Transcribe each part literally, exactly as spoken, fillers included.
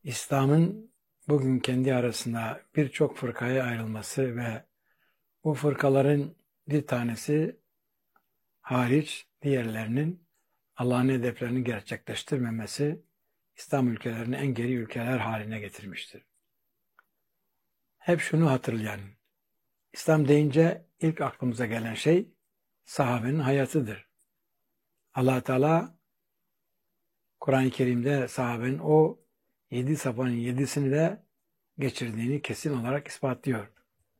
İslam'ın bugün kendi arasında birçok fırkaya ayrılması ve bu fırkaların bir tanesi hariç diğerlerinin Allah'ın hedeflerini gerçekleştirmemesi İslam ülkelerini en geri ülkeler haline getirmiştir. Hep şunu hatırlayın. İslam deyince ilk aklımıza gelen şey sahabenin hayatıdır. Allah Teala Kur'an-ı Kerim'de sahabenin o yedi safanın yedisini de geçirdiğini kesin olarak ispatlıyor.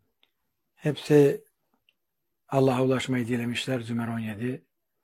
Hepsi Allah'a ulaşmayı dilemişler. Zümer on yedi.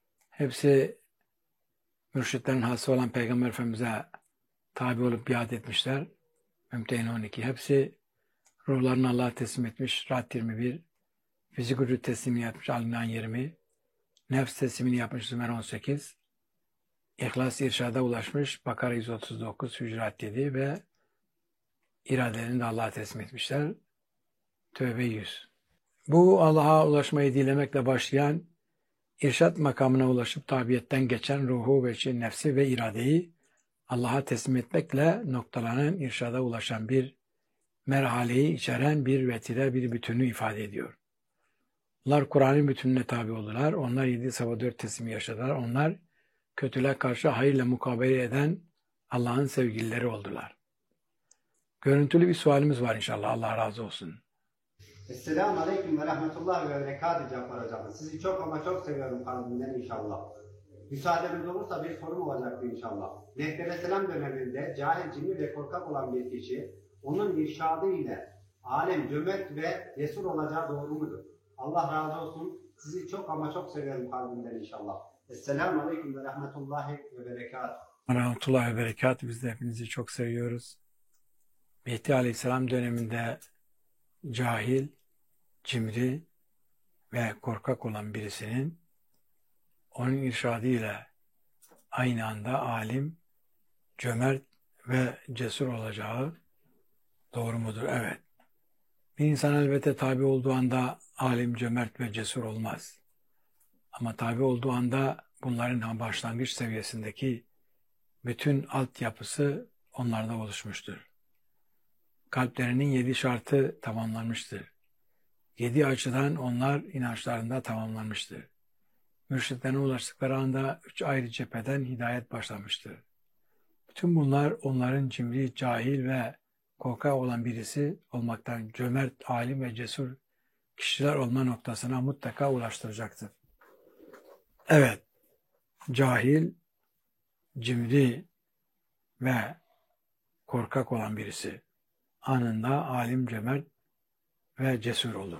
Hepsi mürşitlerin hası olan Peygamber Efendimiz'e tabi olup biat etmişler. Mümtehin on iki. Hepsi ruhlarını Allah'a teslim etmiş. Ra'd yirmi bir. Fizik vücut teslimini yapmış. Al-İmran yirmi. Nefs teslimini yapmış. Zümer on sekiz. İhlas irşada ulaşmış. Bakara yüz otuz dokuz. Hücurat yedi ve iradelerini de Allah'a teslim etmişler. Tövbe yüz. Bu Allah'a ulaşmayı dilemekle başlayan, irşat makamına ulaşıp tabiyetten geçen ruhu ve nefsi ve iradeyi Allah'a teslim etmekle noktalanan, irşada ulaşan bir merhaleyi içeren bir vetire, bir bütünü ifade ediyor. Onlar Kur'an'ın bütününe tabi oldular. Onlar yedi sabah dört teslimi yaşadılar. Onlar kötüle karşı hayırla mukabele eden Allah'ın sevgilileri oldular. Görüntülü bir sualimiz var inşallah. Allah razı olsun. Esselamu Aleyküm ve Rahmetullah ve Berekatü Cappar Hocam. Sizi çok ama çok seviyorum kalbimden inşallah. Müsaadeniz olursa bir sorum olacaktı inşallah. Mehdi Selam döneminde cahil, cimri ve korkak olan bir kişi, onun irşadı ile alem cömert ve cesur olacağı doğru mudur? Allah razı olsun. Sizi çok ama çok seviyorum kalbimden inşallah. Esselamu Aleyküm ve Rahmetullahi ve Berekatü. Rahmetullahi ve Berekatü. Biz de hepinizi çok seviyoruz. Mehdi Aleyhisselam döneminde cahil, cimri ve korkak olan birisinin onun irşadıyla aynı anda alim, cömert ve cesur olacağı doğru mudur? Evet. Bir insan elbette tabi olduğu anda alim, cömert ve cesur olmaz. Ama tabi olduğu anda bunların başlangıç seviyesindeki bütün altyapısı onlarda oluşmuştur. Kalplerinin yedi şartı tamamlanmıştır. Yedi açıdan onlar inançlarında tamamlanmıştır. Mürşitlerine ulaştıkları anda üç ayrı cepheden hidayet başlamıştır. Bütün bunlar onların cimri, cahil ve korkak olan birisi olmaktan cömert, alim ve cesur kişiler olma noktasına mutlaka ulaştıracaktır. Evet, cahil, cimri ve korkak olan birisi anında alim, cömert ve cesur olur.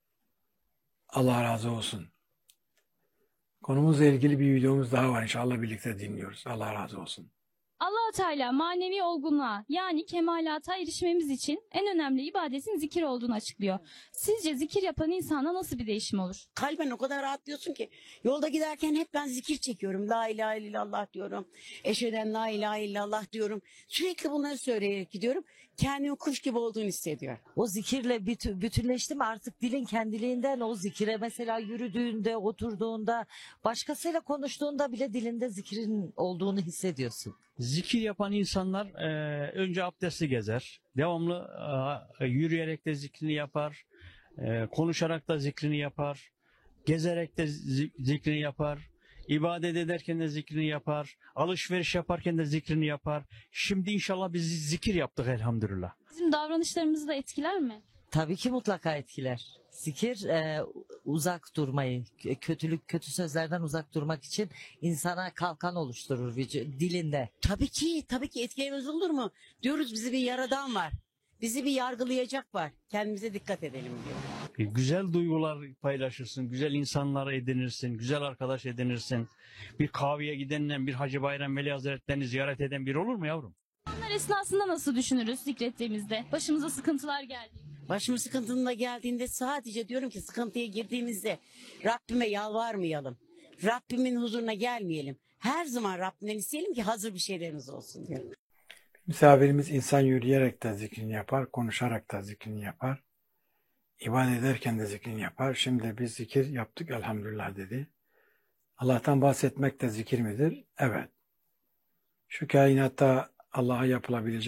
Allah razı olsun. Konumuzla ilgili bir videomuz daha var. İnşallah birlikte dinliyoruz. Allah razı olsun. Allah-u Teala manevi olgunluğa yani kemalata erişmemiz için en önemli ibadetin zikir olduğunu açıklıyor. Sizce zikir yapan insanda nasıl bir değişim olur? Kalben o kadar rahatlıyorsun ki yolda giderken hep ben zikir çekiyorum. La ilahe illallah diyorum. Eşheden la ilahe illallah diyorum. Sürekli bunları söyleyerek gidiyorum. Kendimi kuş gibi olduğunu hissediyorum. O zikirle bütü, bütünleşti mi artık dilin kendiliğinden o zikire mesela yürüdüğünde, oturduğunda, başkasıyla konuştuğunda bile dilinde zikirin olduğunu hissediyorsun. Zikir yapan insanlar e, önce abdestli gezer, devamlı e, yürüyerek de zikrini yapar, e, konuşarak da zikrini yapar, gezerek de zikrini yapar, ibadet ederken de zikrini yapar, alışveriş yaparken de zikrini yapar. Şimdi inşallah biz zikir yaptık elhamdülillah. Bizim davranışlarımızı da etkiler mi? Tabii ki mutlaka etkiler. Zikir e, uzak durmayı, kötülük, kötü sözlerden uzak durmak için insana kalkan oluşturur vücut, dilinde. Tabii ki, tabii ki etkilemez olur mu? Diyoruz bizi bir yaradan var. Bizi bir yargılayacak var. Kendimize dikkat edelim diyor. E, güzel duygular paylaşırsın, güzel insanlar edinirsin, güzel arkadaş edinirsin. Bir kahveye gidenle bir Hacı Bayram Veli Hazretleri'ni ziyaret eden biri olur mu yavrum? Bunlar esnasında nasıl düşünürüz zikrettiğimizde? Başımıza sıkıntılar geldi. Başım sıkıntında geldiğinde sadece diyorum ki sıkıntıya girdiğimizde Rabbime yalvarmayalım. Rabbimin huzuruna gelmeyelim. Her zaman Rabbimden isteyelim ki hazır bir şeylerimiz olsun diyor. Misafirimiz insan yürüyerek de zikrini yapar, konuşarak da zikrini yapar. İbadet ederken de zikrini yapar. Şimdi biz zikir yaptık elhamdülillah dedi. Allah'tan bahsetmek de zikir midir? Evet. Şu kainatta Allah'a yapılabilecek